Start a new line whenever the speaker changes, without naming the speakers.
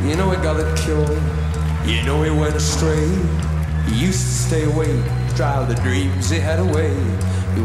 You know he got it cured. You know he went astray. He used to stay away, drive the dreams he had away.